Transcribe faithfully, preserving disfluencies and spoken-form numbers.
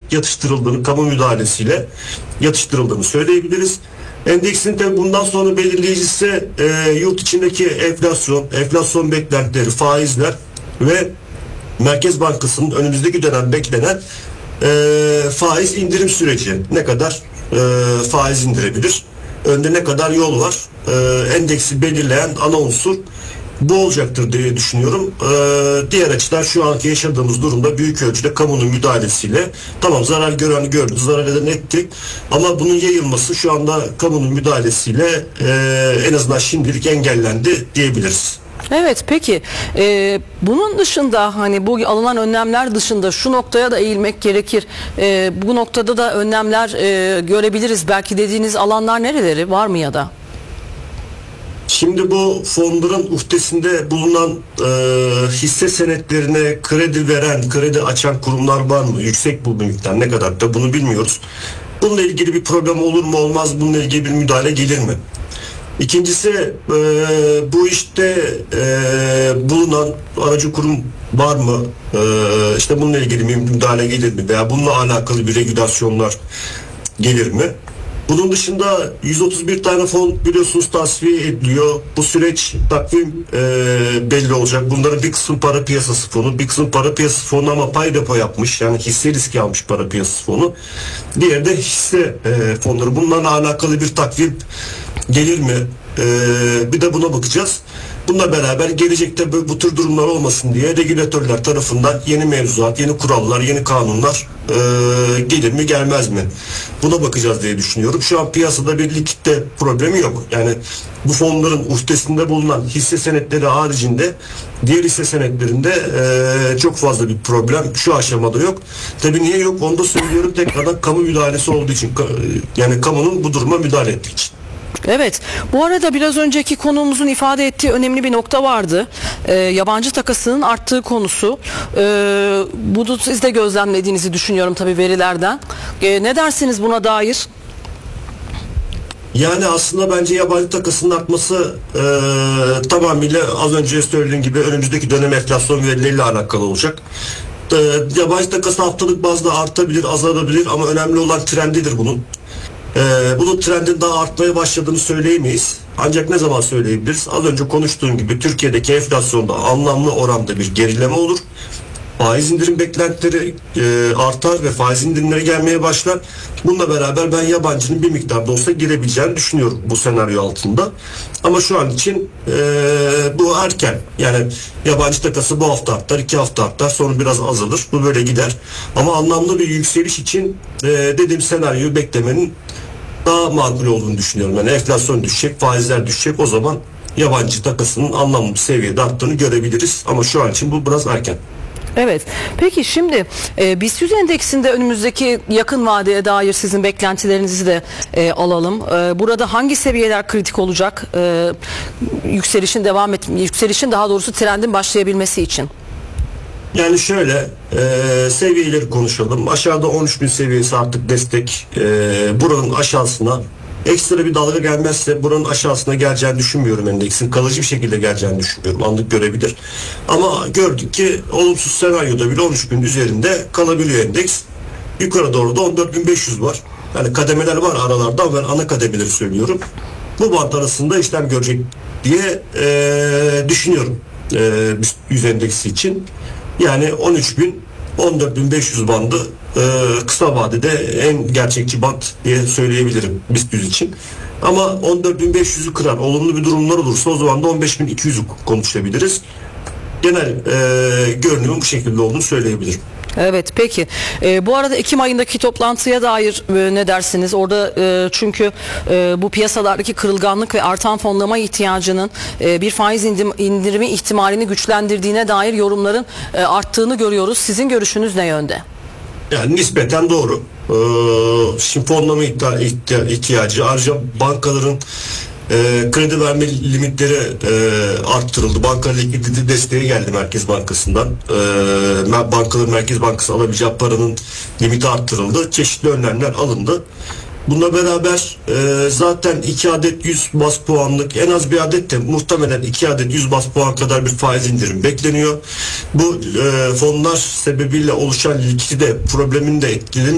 yatıştırıldığını, kamu müdahalesiyle yatıştırıldığını söyleyebiliriz. Endeksin de bundan sonra belirleyicisi e, yurt içindeki enflasyon, enflasyon beklentileri, faizler ve Merkez Bankası'nın önümüzdeki dönem beklenen e, faiz indirim süreci. Ne kadar e, faiz indirebilir? Önde ne kadar yol var? E, endeksi belirleyen ana unsur bu olacaktır diye düşünüyorum. Ee, diğer açıdan şu anki yaşadığımız durumda büyük ölçüde kamunun müdahalesiyle tamam zarar gören gördü, zarar eden ettik ama bunun yayılması şu anda kamunun müdahalesiyle e, en azından şimdilik engellendi diyebiliriz. Evet, peki e, bunun dışında hani bu alınan önlemler dışında şu noktaya da eğilmek gerekir. E, bu noktada da önlemler e, görebiliriz. Belki dediğiniz alanlar nereleri var mı ya da? Şimdi bu fonların uhdesinde bulunan e, hisse senetlerine kredi veren, kredi açan kurumlar var mı? Yüksek bu miktar, ne kadar da bunu bilmiyoruz. Bununla ilgili bir problem olur mu olmaz, bununla ilgili bir müdahale gelir mi? İkincisi e, bu işte e, bulunan aracı kurum var mı? E, işte bununla ilgili bir müdahale gelir mi? Veya bununla alakalı bir regülasyonlar gelir mi? Bunun dışında yüz otuz bir tane fon biliyorsunuz tasfiye ediliyor. Bu süreç takvim e, belli olacak. Bunların bir kısmı para piyasası fonu, bir kısmı para piyasası fonu ama pay depo yapmış. Yani hisse riski almış para piyasası fonu. Diğeri de hisse e, fonları. Bunlarla alakalı bir takvim gelir mi? E, bir de buna bakacağız. Bununla beraber gelecekte bu, bu tür durumlar olmasın diye regülatörler tarafından yeni mevzuat, yeni kurallar, yeni kanunlar e, gelir mi gelmez mi? Buna bakacağız diye düşünüyorum. Şu an piyasada bir likitte problemi yok. Yani bu fonların uhdesinde bulunan hisse senetleri haricinde diğer hisse senetlerinde e, çok fazla bir problem şu aşamada yok. Tabii niye yok onu da söylüyorum, tekrardan kamu müdahalesi olduğu için, yani kamunun bu duruma müdahale ettiği için. Evet. Bu arada biraz önceki konuğumuzun ifade ettiği önemli bir nokta vardı. Ee, yabancı takasının arttığı konusu. Ee, bunu siz de gözlemlediğinizi düşünüyorum tabii verilerden. Ee, ne dersiniz buna dair? Yani aslında bence yabancı takasının artması e, tamamıyla az önce söylediğim gibi önümüzdeki dönem enflasyon verileriyle alakalı olacak. E, yabancı takası haftalık bazda artabilir, azalabilir ama önemli olan trendidir bunun. Ee, bunun trendin daha artmaya başladığını söyleyemeyiz. Ancak ne zaman söyleyebiliriz? Az önce konuştuğum gibi Türkiye'deki enflasyonda anlamlı oranda bir gerileme olur. Faiz indirim beklentileri e, artar ve faiz indirimleri gelmeye başlar. Bununla beraber ben yabancının bir miktarda olsa girebileceğini düşünüyorum bu senaryo altında. Ama şu an için e, bu erken. Yani yabancı takası bu hafta artar, iki hafta artar, sonra biraz azalır. Bu böyle gider. Ama anlamlı bir yükseliş için e, dediğim senaryoyu beklemenin daha makul olduğunu düşünüyorum. Yani enflasyon düşecek, faizler düşecek. O zaman yabancı takasının anlamlı bir seviyede arttığını görebiliriz. Ama şu an için bu biraz erken. Evet. Peki şimdi e, BIST yüz endeksinde önümüzdeki yakın vadeye dair sizin beklentilerinizi de e, alalım. E, burada hangi seviyeler kritik olacak? E, yükselişin devam et, yükselişin daha doğrusu trendin başlayabilmesi için. Yani şöyle e, seviyeleri konuşalım. Aşağıda on üç bin seviyesi artık destek. E, buranın aşağısına ekstra bir dalga gelmezse buranın aşağısına geleceğini düşünmüyorum endeksin. Kalıcı bir şekilde geleceğini düşünmüyorum. Anlık görebilir. Ama gördük ki olumsuz senaryoda bile on üç bin üzerinde kalabiliyor endeks. Yukarı doğru da on dört bin beş yüz var. Yani kademeler var aralarda ama ben ana kademeleri söylüyorum. Bu bant arasında işlem görecek diye e, düşünüyorum. E, yüz endeksi için. Yani on üç bin on dört bin beş yüz bandı e, kısa vadede en gerçekçi band diye söyleyebilirim BIST yüz için. Ama on dört bin beş yüzü kırar, olumlu bir durumlar olursa o zaman da on beş bin iki yüzü konuşabiliriz. Genel e, görünümün bu şekilde olduğunu söyleyebilirim. Evet, peki. E, bu arada Ekim ayındaki toplantıya dair e, ne dersiniz? Orada e, çünkü e, bu piyasalardaki kırılganlık ve artan fonlama ihtiyacının e, bir faiz indim, indirimi ihtimalini güçlendirdiğine dair yorumların e, arttığını görüyoruz. Sizin görüşünüz ne yönde? Yani nispeten doğru. Ee, şimdi fonlama ihtiyacı, ayrıca bankaların E, kredi verme limitleri e, arttırıldı. Banka likidite desteği geldi Merkez Bankası'ndan. E, bankaların Merkez Bankası alabileceği paranın limiti arttırıldı. Çeşitli önlemler alındı. Bununla beraber e, zaten iki adet yüz bas puanlık, en az bir adet de muhtemelen iki adet yüz bas puan kadar bir faiz indirim bekleniyor. Bu e, fonlar sebebiyle oluşan likidite problemini de etkilerini